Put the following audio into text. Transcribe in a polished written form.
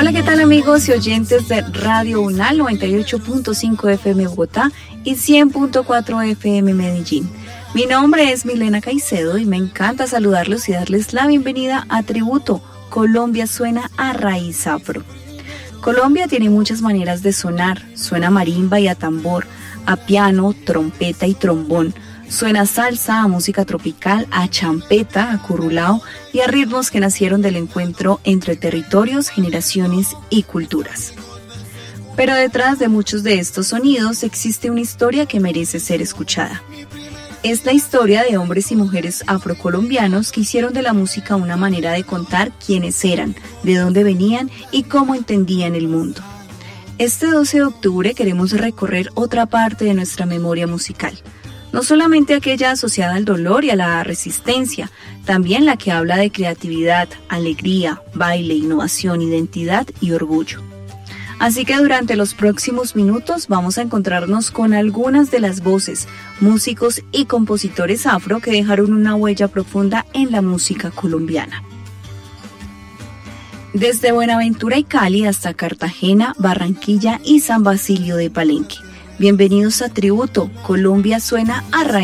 Hola, ¿qué tal amigos y oyentes de Radio UNAL 98.5 FM Bogotá y 100.4 FM Medellín? Mi nombre es Milena Caicedo y me encanta saludarlos y darles la bienvenida a Tributo, Colombia suena a raíz afro. Colombia tiene muchas maneras de sonar, suena a marimba y a tambor, a piano, trompeta y trombón. Suena a salsa, a música tropical, a champeta, a currulao y a ritmos que nacieron del encuentro entre territorios, generaciones y culturas. Pero detrás de muchos de estos sonidos existe una historia que merece ser escuchada. Es la historia de hombres y mujeres afrocolombianos que hicieron de la música una manera de contar quiénes eran, de dónde venían y cómo entendían el mundo. Este 12 de octubre queremos recorrer otra parte de nuestra memoria musical. No solamente aquella asociada al dolor y a la resistencia, también la que habla de creatividad, alegría, baile, innovación, identidad y orgullo. Así que durante los próximos minutos vamos a encontrarnos con algunas de las voces, músicos y compositores afro que dejaron una huella profunda en la música colombiana. Desde Buenaventura y Cali hasta Cartagena, Barranquilla y San Basilio de Palenque. Bienvenidos a Tributo, Colombia suena a raíz.